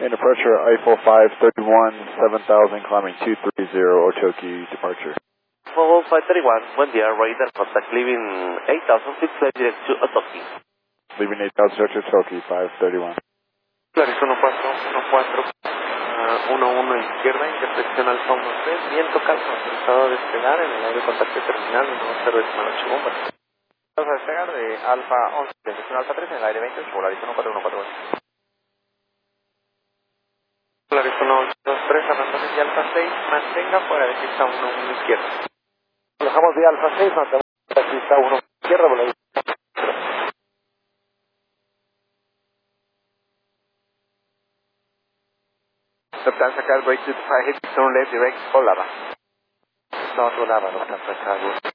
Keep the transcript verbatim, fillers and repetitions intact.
And departure Eiffel five thirty-one, seven thousand, climbing two thirty, Ochoki, departure. Eiffel five thirty-one, buen día, radar contact leaving eight thousand, fixed flight direct to Otoki. Leaving eight thousand, direct to Otoki, five thirty-one. Clarice uno cuatro uno cuatro, uno uno izquierda, intersección Alfa uno tres, viento calmo, autorizado a despegar en el aire contacto terminal, uno cero decimal ocho bomba. Vamos a despegar de Alfa once, intersección Alfa tres en el aire veintiocho, Polaris uno cuatro uno cuatro. Polaris uno ocho dos tres, arrancando de Alfa seis, mantenga fuera de pista uno uno izquierda. Dejamos de Alfa seis, mantenemos fuera de pista uno izquierda, Polaris. Lufthansa Car, break to five, hit, turn left, direct, Olava. Not Olava, Lufthansa Car.